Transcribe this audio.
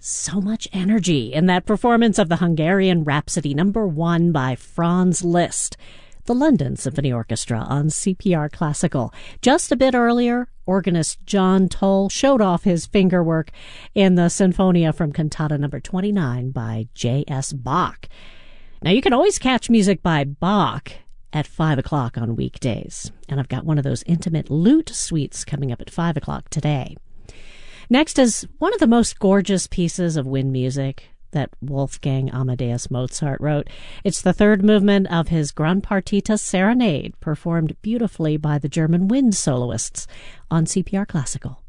So much energy in that performance of the Hungarian Rhapsody #1 by Franz Liszt, the London Symphony Orchestra on CPR Classical. Just a bit earlier, organist John Toll showed off his fingerwork in the Sinfonia from Cantata No. 29 by J.S. Bach. Now, you can always catch music by Bach at 5 o'clock on weekdays, and I've got one of those intimate lute suites coming up at 5 o'clock today. Next is one of the most gorgeous pieces of wind music that Wolfgang Amadeus Mozart wrote. It's the third movement of his Gran Partita Serenade, performed beautifully by the German wind soloists on CPR Classical.